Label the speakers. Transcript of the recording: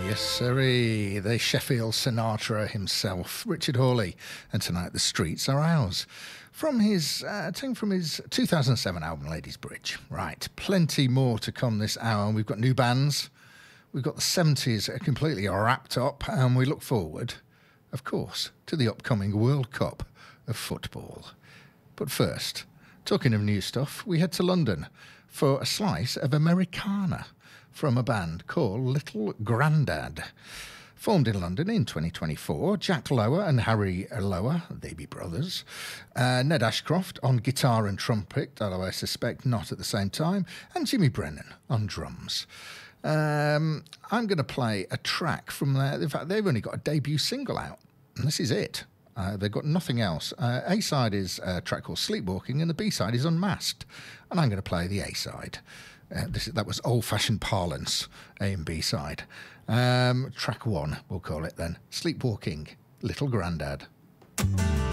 Speaker 1: Yes, sirree. The Sheffield Sinatra himself, Richard Hawley. And tonight, The Streets Are Ours. From his 2007 album, Ladies Bridge. Right, plenty more to come this hour. We've got new bands. We've got the 70s completely wrapped up. And we look forward, of course, to the upcoming World Cup of football. But first, talking of new stuff, we head to London for a slice of Americana from a band called Little Grandad. Formed in London in 2024, Jack Lower and Harry Lower, they be brothers. Ned Ashcroft on guitar and trumpet, although I suspect not at the same time, and Jimmy Brennan on drums. I'm going to play a track from there. In fact, they've only got a debut single out, and this is it. They've got nothing else. A-side is a track called Sleepwalking, and the B-side is Unmasked. And I'm going to play the A-side. That was old-fashioned parlance, A and B-side. Track 1, we'll call it then. Sleepwalking, Little Grandad.